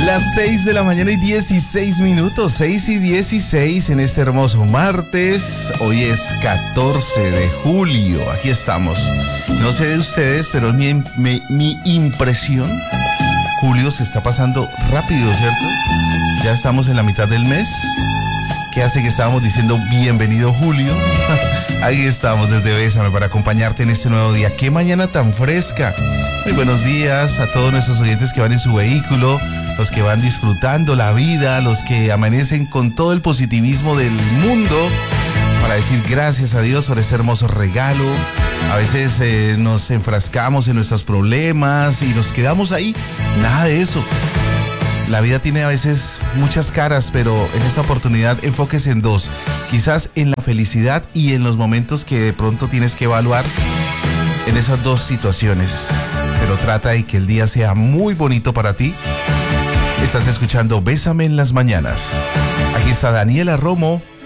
Las 6 de la mañana y 16 minutos, 6 y 16 en este hermoso martes. Hoy es 14 de julio, aquí estamos. No sé de ustedes, pero mi impresión, julio se está pasando rápido, ¿cierto? Ya estamos en la mitad del mes. ¿Qué hace que estábamos diciendo bienvenido Julio? Ahí estamos desde Bésame para acompañarte en este nuevo día. ¡Qué mañana tan fresca! Muy buenos días a todos nuestros oyentes que van en su vehículo, los que van disfrutando la vida, los que amanecen con todo el positivismo del mundo para decir gracias a Dios por este hermoso regalo. A veces nos enfrascamos en nuestros problemas y nos quedamos ahí. Nada de eso. La vida tiene a veces muchas caras, pero en esta oportunidad enfóquese en dos. Quizás en la felicidad y en los momentos que de pronto tienes que evaluar en esas dos situaciones. Pero trata de que el día sea muy bonito para ti. Estás escuchando Bésame en las mañanas. Aquí está Daniela Romo